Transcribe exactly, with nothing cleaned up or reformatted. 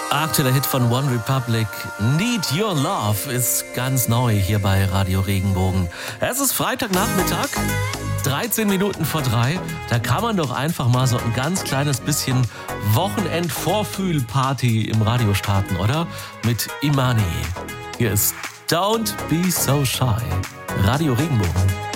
Aktueller Hit von One Republic, Need Your Love, ist ganz neu hier bei Radio Regenbogen. Es ist Freitagnachmittag, dreizehn Minuten vor drei. Da kann man doch einfach mal so ein ganz kleines bisschen Wochenend-Vorfühl-Party im Radio starten, oder? Mit Imani. Hier ist Don't Be So Shy. Radio Regenbogen.